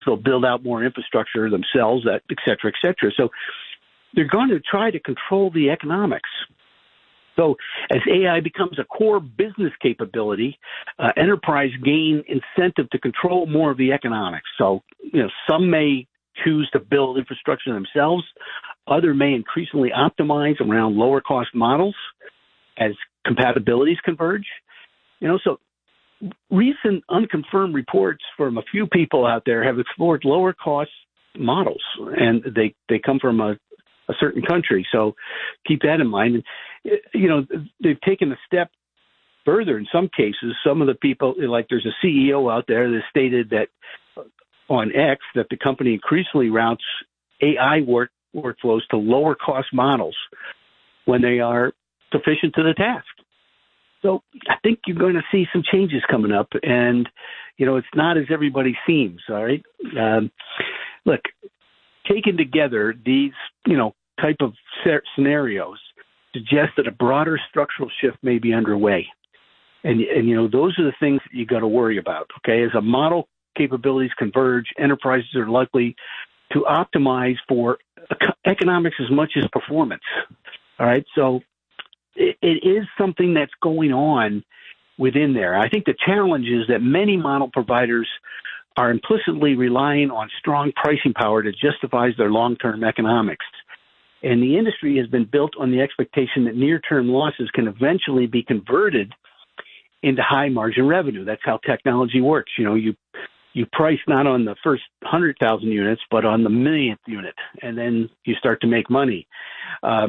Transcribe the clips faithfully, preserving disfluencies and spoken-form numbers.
They'll build out more infrastructure themselves, that et cetera, et cetera. So they're going to try to control the economics. So as A I becomes a core business capability, uh, enterprise gain incentive to control more of the economics. So, you know, some may choose to build infrastructure themselves. Other may increasingly optimize around lower cost models as compatibilities converge. You know, so recent unconfirmed reports from a few people out there have explored lower cost models, and they, they come from a, a certain country. So keep that in mind. And, you know, they've taken a step further in some cases. Some of the people, like there's a C E O out there that stated that on X that the company increasingly routes A I work workflows to lower cost models when they are sufficient to the task. So I think you're going to see some changes coming up, and, you know, it's not as everybody seems, all right? Um, look, taken together, these, you know, type of scenarios suggest that a broader structural shift may be underway. And, and you know, those are the things that you got to worry about, okay? As a model capabilities converge, enterprises are likely to optimize for economics as much as performance, all right? So it, it is something that's going on within there. I think the challenge is that many model providers are implicitly relying on strong pricing power that justifies their long-term economics. And the industry has been built on the expectation that near-term losses can eventually be converted into high-margin revenue. That's how technology works. You know, you you price not on the first one hundred thousand units, but on the millionth unit, and then you start to make money. Uh,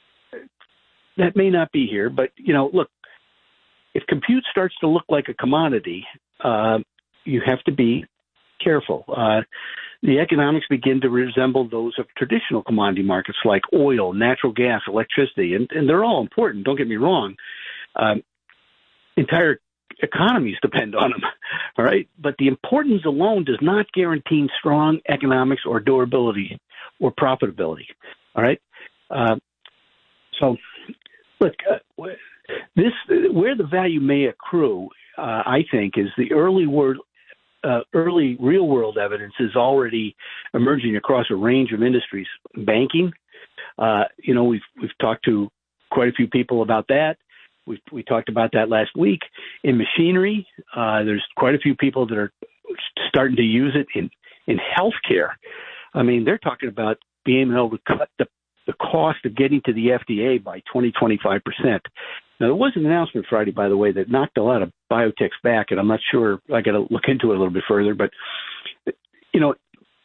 that may not be here, but, you know, look, if compute starts to look like a commodity, uh, you have to be careful. Uh, the economics begin to resemble those of traditional commodity markets like oil, natural gas, electricity, and, and they're all important. Don't get me wrong. Um, entire economies depend on them, all right? But the importance alone does not guarantee strong economics or durability or profitability, all right? Uh, so, look, uh, this where the value may accrue, uh, I think, is the early word. Uh, early real-world evidence is already emerging across a range of industries. Banking, uh, you know, we've we've talked to quite a few people about that. We we talked about that last week. In machinery, uh, there's quite a few people that are starting to use it in in healthcare. I mean, they're talking about being able to cut the the cost of getting to the F D A by twenty, twenty-five percent. Now, there was an announcement Friday, by the way, that knocked a lot of biotechs back, and I'm not sure. I got to look into it a little bit further. But, you know,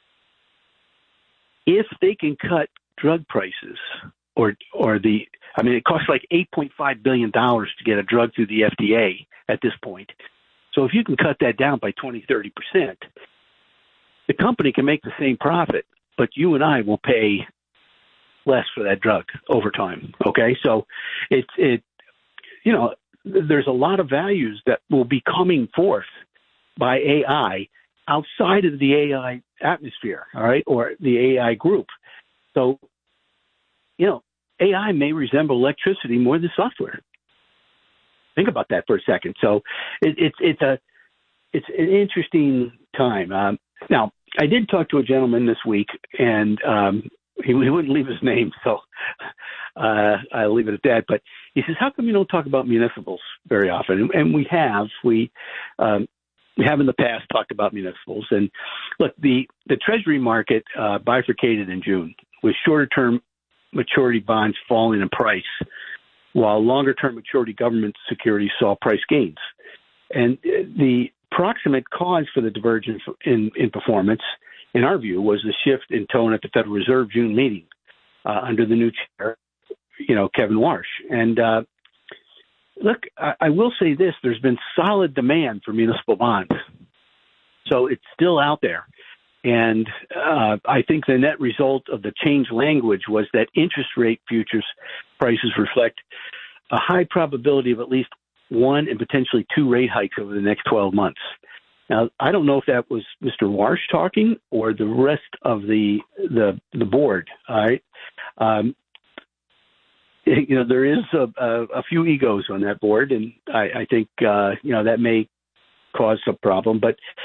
if they can cut drug prices or or the, I mean, it costs like eight point five billion dollars to get a drug through the F D A at this point. So if you can cut that down by twenty, thirty percent, the company can make the same profit, but you and I will pay less for that drug over time. Okay. So it's, it, you know, there's a lot of values that will be coming forth by A I outside of the A I atmosphere. All right. Or the A I group. So, you know, A I may resemble electricity more than software. Think about that for a second. So it, it's, it's a, it's an interesting time. Um, now I did talk to a gentleman this week, and, um, He, he wouldn't leave his name, so uh, I'll leave it at that. But he says, how come you don't talk about municipals very often? And, and we have. We um, we have in the past talked about municipals. And look, the, the Treasury market uh, bifurcated in June with shorter-term maturity bonds falling in price, while longer-term maturity government securities saw price gains. And the proximate cause for the divergence in, in performance, in our view, was the shift in tone at the Federal Reserve June meeting uh, under the new chair, you know, Kevin Warsh. And uh, look, I, I will say this, there's been solid demand for municipal bonds. So it's still out there. And uh, I think the net result of the changed language was that interest rate futures prices reflect a high probability of at least one and potentially two rate hikes over the next twelve months. Now, I don't know if that was Mister Warsh talking or the rest of the the, the board. All right, um, you know, there is a, a, a few egos on that board, and I, I think uh, you know that may cause some problem. But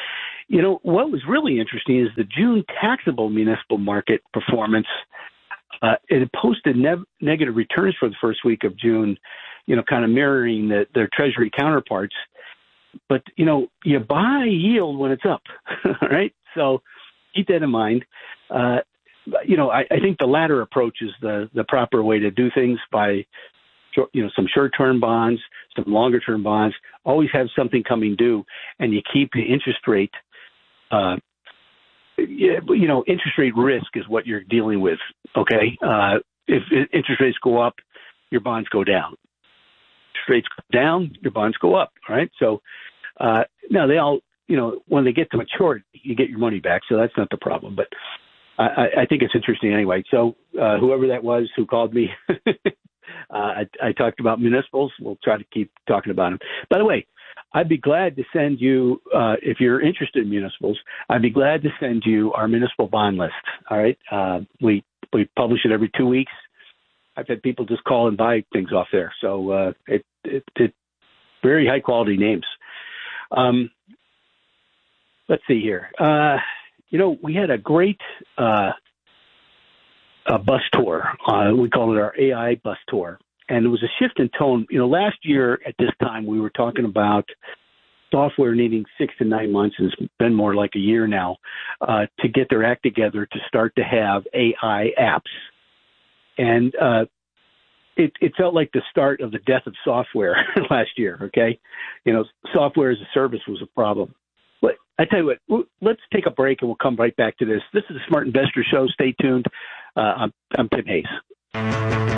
you know, what was really interesting is the June taxable municipal market performance. Uh, it posted ne- negative returns for the first week of June, you know, kind of mirroring the, their Treasury counterparts. But, you know, you buy yield when it's up, all right? So keep that in mind. Uh, you know, I, I think the latter approach is the, the proper way to do things by, you know, some short-term bonds, some longer-term bonds. Always have something coming due, and you keep the interest rate uh Yeah, you know, interest rate risk is what you're dealing with, okay? Uh, if interest rates go up, your bonds go down. Interest rates go down, your bonds go up, all right? So uh, now they all, you know, when they get to maturity, you get your money back, so that's not the problem. But I, I think it's interesting anyway. So uh, whoever that was who called me, uh, I, I talked about municipals. We'll try to keep talking about them. By the way, I'd be glad to send you, uh, if you're interested in municipals, I'd be glad to send you our municipal bond list. All right. Uh, we, we publish it every two weeks. I've had people just call and buy things off there. So, uh, it, it, it very high quality names. Um, let's see here. Uh, you know, we had a great, uh, a bus tour. Uh, we call it our A I bus tour. And it was a shift in tone. You know, last year at this time, we were talking about software needing six to nine months, and it's been more like a year now, uh, to get their act together to start to have A I apps. And uh, it, it felt like the start of the death of software last year, okay? You know, software as a service was a problem. But I tell you what, let's take a break, and we'll come right back to this. This is the Smart Investor Show. Stay tuned. Uh, I'm, I'm Tim Hayes.